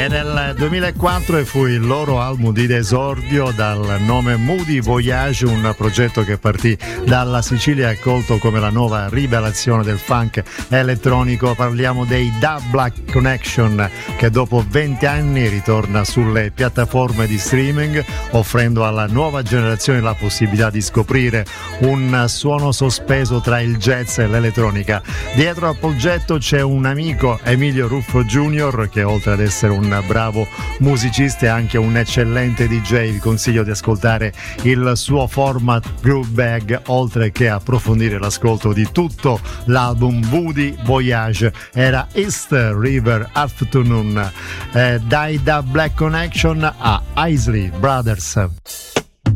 È nel 2004 e fu il loro album di esordio dal nome Moody Voyage, un progetto che partì dalla Sicilia e accolto come la nuova rivelazione del funk elettronico. Parliamo dei Da Black Connection, che dopo 20 anni ritorna sulle piattaforme di streaming, offrendo alla nuova generazione la possibilità di scoprire un suono sospeso tra il jazz e l'elettronica. Dietro al progetto c'è un amico, Emilio Ruffo Jr., che oltre ad essere un bravo musicista è anche un eccellente DJ. Vi consiglio di ascoltare il suo format Groove Bag, oltre che approfondire l'ascolto di tutto l'album Moody Voyage. Era East River Afternoon, dai Da Black Connection a Isley Brothers.